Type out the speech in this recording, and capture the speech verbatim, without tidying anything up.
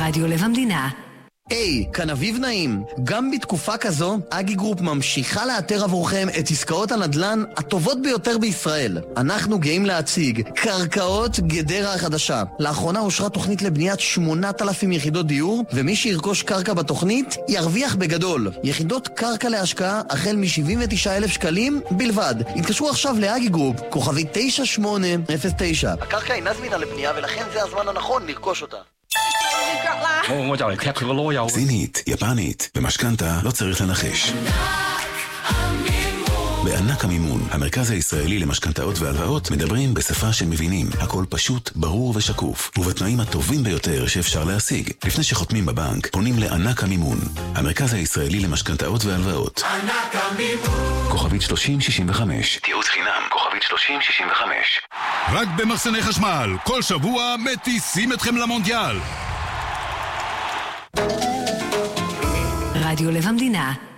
רדיו לב המדינה. היי, hey, כאן אביב נעים. גם בתקופה כזו, אגי גרופ ממשיכה לאתר עבורכם את עסקאות הנדל"ן הטובות ביותר בישראל. אנחנו גאים להציג קרקעות גדרה החדשה. לאחרונה אושרה תוכנית לבניית שמונת אלפים יחידות דיור, ומי שירכוש קרקע בתוכנית ירוויח בגדול. יחידות קרקע להשקעה החל מ-שבעים ותשעה אלף שקלים בלבד. התקשרו עכשיו לאגי גרופ, כוכבי תשע שמונה אפס תשע. הקרקע אינה זמינה לבנייה ולכן זה הזמן הנכון לרכוש אותה. סינית, יפנית, במשכנתה לא צריך לנחש. בענק המימון, המרכז הישראלי למשכנתאות והלוואות, מדברים בשפה שמבינים. הכל פשוט, ברור ושקוף, ובתנאים הטובים ביותר שאפשר להשיג. לפני שחותמים בבנק, פונים לענק המימון, המרכז הישראלי למשכנתאות והלוואות. ענק המימון. כוכבית שלושים שישים וחמש. תיעוץ חינם, כוכבית שלושים שישים וחמש. רק במחסני חשמל, כל שבוע מטיסים אתכם למונדיאל. רדיו לב המדינה.